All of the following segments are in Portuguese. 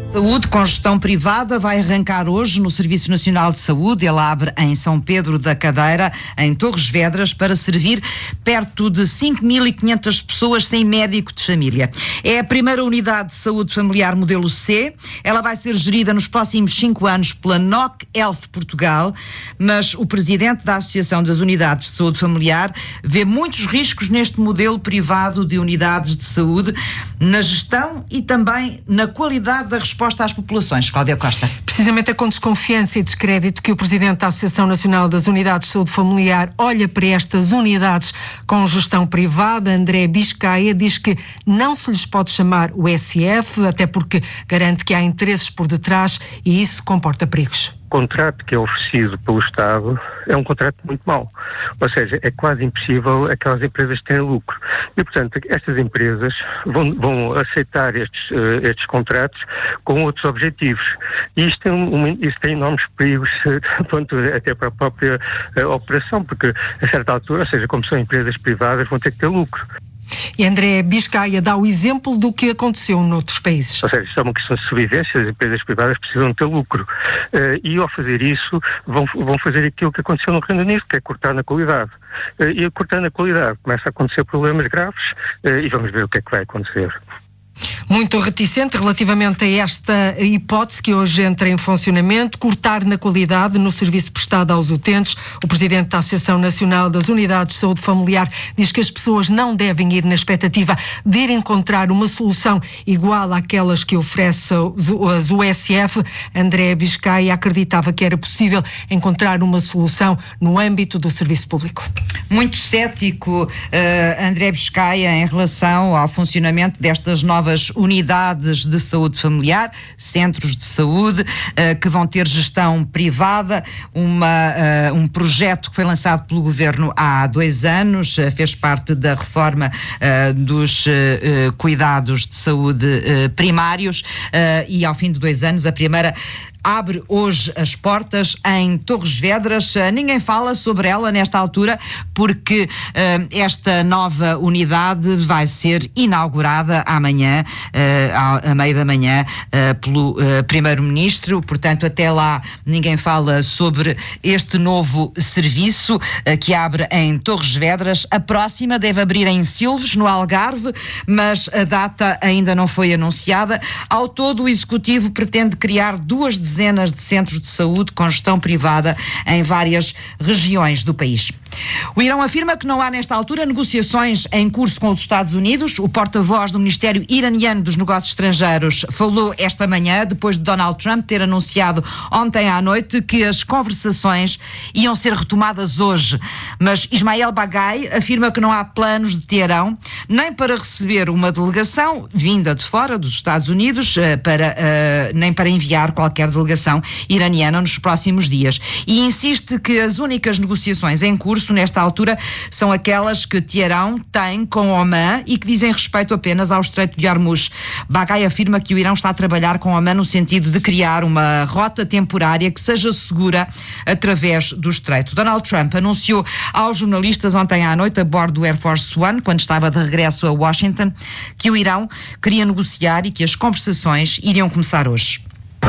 Saúde com gestão privada vai arrancar hoje no Serviço Nacional de Saúde. Ele abre em São Pedro da Cadeira, em Torres Vedras, para servir perto de 5.500 pessoas sem médico de família. É a primeira unidade de saúde familiar modelo C. Ela vai ser gerida nos próximos 5 anos pela NOC Health Portugal, mas o presidente da Associação das Unidades de Saúde Familiar vê muitos riscos neste modelo privado de unidades de saúde, na gestão e também na qualidade da resposta às populações. Cláudia Costa. Precisamente é com desconfiança e descrédito que o Presidente da Associação Nacional das Unidades de Saúde Familiar olha para estas unidades com gestão privada. André Biscaia diz que não se lhes pode chamar o SF, até porque garante que há interesses por detrás e isso comporta perigos. O contrato que é oferecido pelo Estado é um contrato muito mau. Ou seja, é quase impossível aquelas empresas terem lucro. E, portanto, estas empresas vão aceitar estes contratos com outros objetivos. E isto tem enormes perigos, até para a própria operação, porque, a certa altura, ou seja, como são empresas privadas, vão ter que ter lucro. E André Biscaia dá o exemplo do que aconteceu noutros países. Ou seja, isto é uma questão de sobrevivência, as empresas privadas precisam ter lucro. E ao fazer isso, vão fazer aquilo que aconteceu no Reino Unido, que é cortar na qualidade. E cortando a qualidade começa a acontecer problemas graves e vamos ver o que é que vai acontecer. Muito reticente relativamente a esta hipótese que hoje entra em funcionamento, cortar na qualidade no serviço prestado aos utentes. O Presidente da Associação Nacional das Unidades de Saúde Familiar diz que as pessoas não devem ir na expectativa de ir encontrar uma solução igual àquelas que oferece as USF. André Biscaia acreditava que era possível encontrar uma solução no âmbito do serviço público. Muito cético André Biscaia em relação ao funcionamento destas novas unidades de saúde familiar, centros de saúde, que vão ter gestão privada, um projeto que foi lançado pelo Governo há 2 anos, fez parte da reforma dos cuidados de saúde primários, e ao fim de 2 anos a primeira abre hoje as portas em Torres Vedras. Ninguém fala sobre ela nesta altura porque esta nova unidade vai ser inaugurada amanhã, à meia da manhã, pelo Primeiro-Ministro. Portanto, até lá ninguém fala sobre este novo serviço que abre em Torres Vedras. A próxima deve abrir em Silves, no Algarve, mas a data ainda não foi anunciada. Ao todo, o Executivo pretende criar 2 dezenas de centros de saúde com gestão privada em várias regiões do país. O Irão afirma que não há nesta altura negociações em curso com os Estados Unidos. O porta-voz do Ministério Iraniano dos Negócios Estrangeiros falou esta manhã, depois de Donald Trump ter anunciado ontem à noite que as conversações iam ser retomadas hoje. Mas Ismael Baghai afirma que não há planos de Teherão nem para receber uma delegação vinda de fora dos Estados Unidos, nem para enviar qualquer delegação iraniana nos próximos dias. E insiste que as únicas negociações em curso nesta altura são aquelas que Teherão tem com Omã e que dizem respeito apenas ao Estreito de Hormuz. Baghai afirma que o Irão está a trabalhar com Omã no sentido de criar uma rota temporária que seja segura através do Estreito. Donald Trump anunciou aos jornalistas ontem à noite a bordo do Air Force One, quando estava de regresso a Washington, que o Irão queria negociar e que as conversações iriam começar hoje.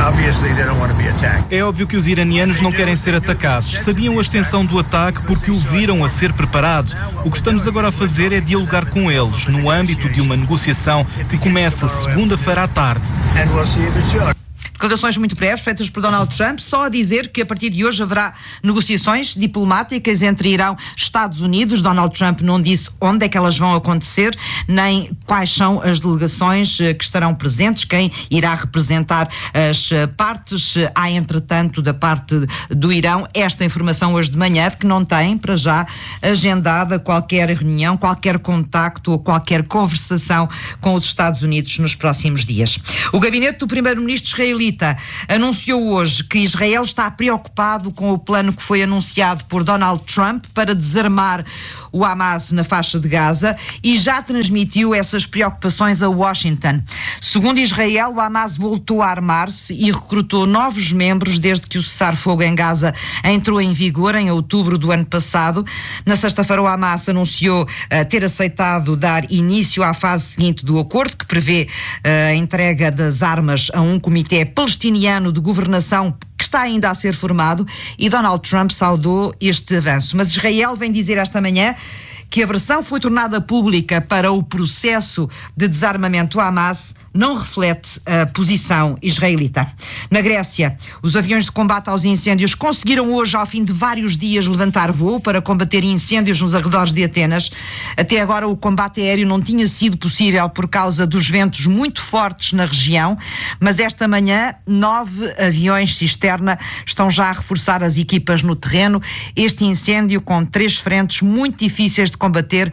É óbvio que os iranianos não querem ser atacados. Sabiam a extensão do ataque porque o viram a ser preparado. O que estamos agora a fazer é dialogar com eles, no âmbito de uma negociação que começa segunda-feira à tarde. Declarações muito breves feitas por Donald Trump, só a dizer que a partir de hoje haverá negociações diplomáticas entre Irão e Estados Unidos. Donald Trump não disse onde é que elas vão acontecer, nem quais são as delegações que estarão presentes, quem irá representar as partes. Há, entretanto, da parte do Irão, esta informação hoje de manhã, de que não tem, para já, agendada qualquer reunião, qualquer contacto ou qualquer conversação com os Estados Unidos nos próximos dias. O gabinete do primeiro-ministro israelita israelita anunciou hoje que Israel está preocupado com o plano que foi anunciado por Donald Trump para desarmar o Hamas na faixa de Gaza e já transmitiu essas preocupações a Washington. Segundo Israel, o Hamas voltou a armar-se e recrutou novos membros desde que o cessar-fogo em Gaza entrou em vigor em outubro do ano passado. Na sexta-feira, o Hamas anunciou ter aceitado dar início à fase seguinte do acordo, que prevê a entrega das armas a um comitê palestiniano de governação que está ainda a ser formado, e Donald Trump saudou este avanço. Mas Israel vem dizer esta manhã que a versão foi tornada pública para o processo de desarmamento do Hamas não reflete a posição israelita. Na Grécia, os aviões de combate aos incêndios conseguiram hoje, ao fim de vários dias, levantar voo para combater incêndios nos arredores de Atenas. Até agora o combate aéreo não tinha sido possível por causa dos ventos muito fortes na região, mas esta manhã 9 aviões cisterna estão já a reforçar as equipas no terreno. Este incêndio, com 3 frentes muito difíceis de combater,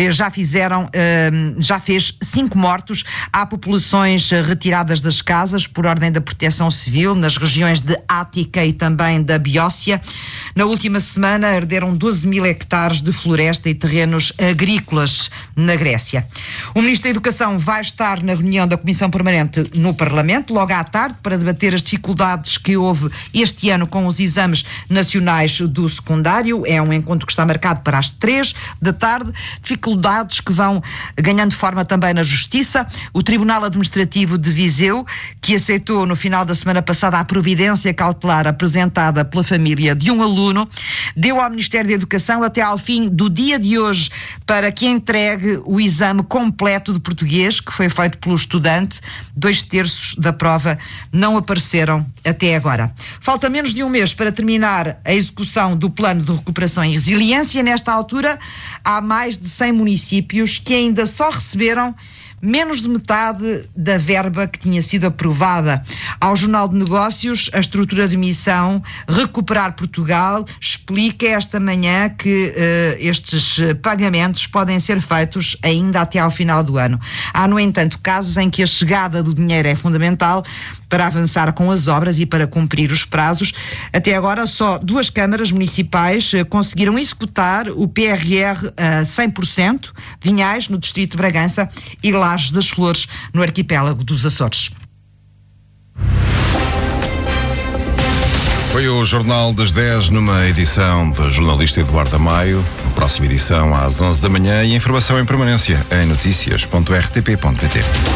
já fez 5 mortos. Há populações retiradas das casas por ordem da Proteção Civil nas regiões de Ática e também da Beócia. Na última semana arderam 12 mil hectares de floresta e terrenos agrícolas na Grécia. O Ministro da Educação vai estar na reunião da Comissão Permanente no Parlamento, logo à tarde, para debater as dificuldades que houve este ano com os exames nacionais do secundário. É um encontro que está marcado para as 3 da tarde. Dificuldades que vão ganhando forma também na Justiça. O Tribunal Administrativo de Viseu, que aceitou no final da semana passada a providência cautelar apresentada pela família de um aluno, deu ao Ministério da Educação até ao fim do dia de hoje para que entregue o exame completo de português que foi feito pelo estudante. 2/3 da prova não apareceram até agora. Falta menos de um mês para terminar a execução do Plano de Recuperação e Resiliência. Nesta altura, há mais de 100 municípios que ainda só receberam menos de metade da verba que tinha sido aprovada. Ao Jornal de Negócios, a estrutura de missão Recuperar Portugal explica esta manhã que estes pagamentos podem ser feitos ainda até ao final do ano. Há, no entanto, casos em que a chegada do dinheiro é fundamental para avançar com as obras e para cumprir os prazos. Até agora, só 2 câmaras municipais conseguiram executar o PRR a 100%, Vinhais, no distrito de Bragança, e Lajes das Flores, no arquipélago dos Açores. Foi o Jornal das 10 numa edição do jornalista Eduardo Amaio. A próxima edição às 11 da manhã e informação em permanência em noticias.rtp.pt.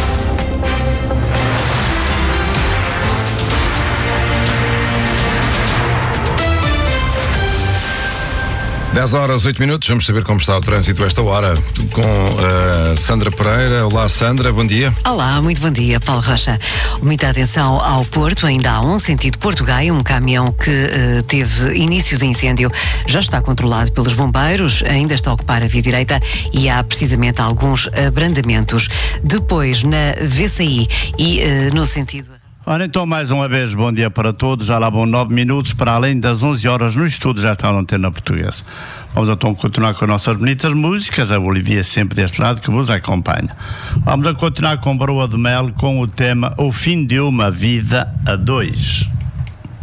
10h08, vamos saber como está o trânsito esta hora com Sandra Pereira. Olá, Sandra, bom dia. Olá, muito bom dia, Paulo Rocha. Muita atenção ao Porto, ainda há um sentido Porto-Gaia, um caminhão que teve início de incêndio, já está controlado pelos bombeiros, ainda está a ocupar a via direita e há precisamente alguns abrandamentos. Depois, na VCI e no sentido... Ora, então, mais uma vez, bom dia para todos. Já lá vão 9 minutos para além das 11 horas no estúdio, já está na antena portuguesa. Vamos então continuar com as nossas bonitas músicas, a Olivia sempre deste lado que vos acompanha. Vamos a continuar com Broa de Mel com o tema O Fim de uma Vida a Dois.